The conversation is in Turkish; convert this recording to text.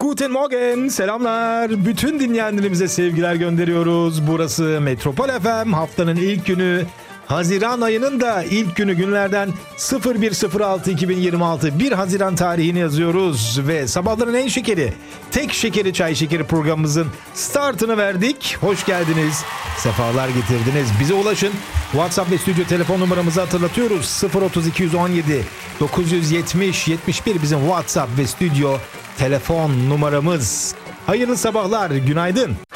Guten Morgen, selamlar. Bütün dinleyenlerimize sevgiler gönderiyoruz. Burası Metropol FM. Haftanın ilk günü, Haziran ayının da ilk günü, günlerden 01.06.2026. 1 Haziran tarihini yazıyoruz ve sabahların en şekeri, tek şekeri çay şekeri programımızın startını verdik. Hoş geldiniz, sefalar getirdiniz. Bize ulaşın. WhatsApp ve stüdyo telefon numaramızı hatırlatıyoruz. 03217 970 71 bizim WhatsApp ve stüdyo telefon numaramız. Hayırlı sabahlar, günaydın.